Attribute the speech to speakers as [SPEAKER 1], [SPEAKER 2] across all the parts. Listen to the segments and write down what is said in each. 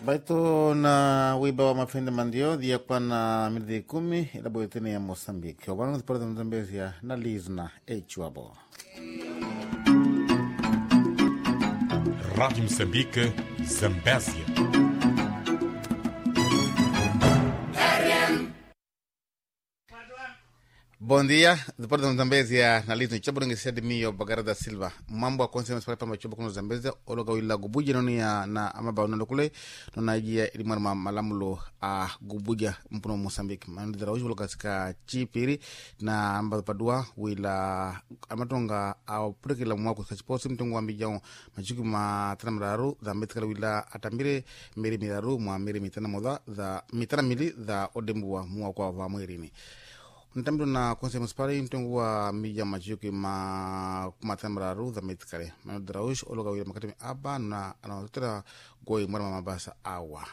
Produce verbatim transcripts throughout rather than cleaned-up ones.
[SPEAKER 1] Baito na wiba wa mafende mandio dia kwa na milidi kumi ila boyetini ya Mosambiki. Wabana nzipore mzambezia na Lizna Echuabo.
[SPEAKER 2] Rádio Moçambique, Zambésia.
[SPEAKER 1] Bom dia, depois da Zambésia na Lizna Echuabo ngesia de mio Bagara da Silva. Mambo wa konse mespare pa machuabo kuno Zambésia ologa wila gubuja nonia na amaba unondo kule nona ijia ilimar malamulo a gubuja mpuno Mosambiki. Manu dira uji wala kasika chipiri na amba padua wila amatonga au pureki la mwako kachiposi mtungu wa mbijao machuki matana mraru za metikala wila atambire miri miraru mwa miri mitana moda za mitana mili za odembu wa mwako wa mwirini. Ntambido na konse muspari mtungu wa mija machuki ma kumatambararu za metikale. Manu draush ologa wila makatimi aba na anawatira goi mwara mabasa awa.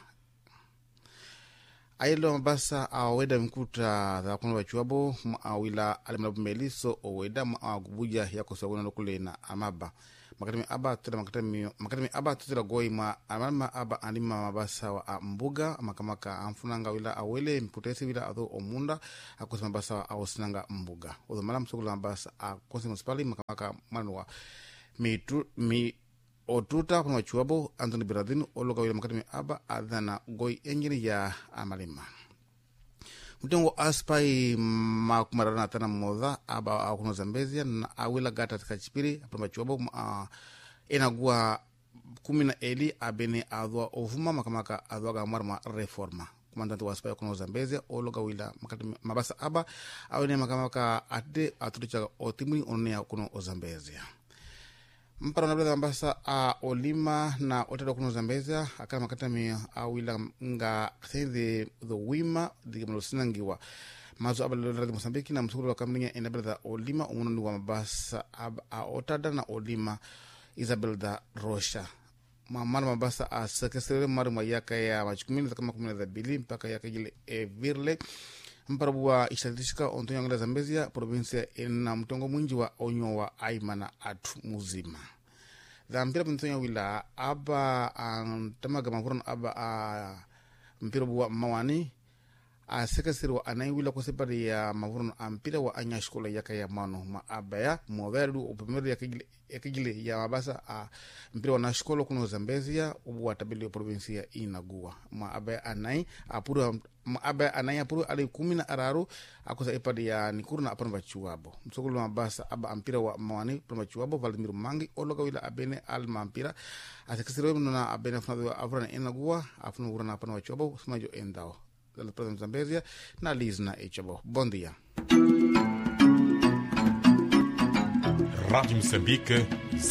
[SPEAKER 1] Ailo mabasa aweda mkuta za kuna wachuabo wila alimlabu meliso oweda gubuja ya kusawuna nukule na amaba. Makatimi aba tutira makatimi makatimi aba tutira goi ma amama aba anima mabasa wa mbuga makamaka amfunanga wila awele mputesi wila adho omunda akosi mabasa wa awosinanga mbuga. Odo mala msukula mabasa akosi muspali makamaka manuwa mitu mi otuta kuna wachuabo Anthony Biradini ologa wila makatimi aba adhana goi engine ya amalima. Mtungo aspai makumarana tana moda aba akuno Zambezia na awila gata tika chipiri apamba chuabo uh, enagua kumina eli abene adwa ovuma makamaka adwa gamarma reforma. Kumandanti wa aspai akuno Zambezia ologa wila makatimi mabasa aba awene makamaka ate aturicha otimuni onea akuno Zambezia. Mpara na bila ambasa a olima na oteda kuno Zambezia akana makatami awila nga the the wima the mlosinangiwa mazo abala de Mosambiki na msukuru wa kamlinga enabela da olima umuno wa mabasa ab a otada na olima Isabel da Rocha mamana mabasa a sekesere maru mayaka ya machukumini kama kumina da bili mpaka yaka jile e virle mpara buwa istatistika ontonyo ngala Zambezia provinsia ina mtongo mwinji wa onyo wa aimana atu muzima. Da mpira mtonyo wila aba tamaga mafuron aba a mpira buwa mawani a sekasiri wa anayi wila kwa separi ya mafuron a mpira wa anya shkola yaka ya mano ma aba ya mwaveru upemeri ya kigile ya mabasa a mpira wa na shkola kuno Zambezia ubuwa tabili ya provinsia inagua ma aba ya anayi apuru aba anaya puru ali kumi na araru akusa ipadi ya nikuru na apana bachuabo msokulu mabasa aba ampira wa mawani apana bachuabo Valdemiro Mangi ologa wila abene alma ampira atakasiro mnuna abene funadu afrana enagua afuna urana apana bachuabo sumajo endao dala president Zambezia na Lizna Echuabo. Bom dia.
[SPEAKER 2] Rádio Moçambique,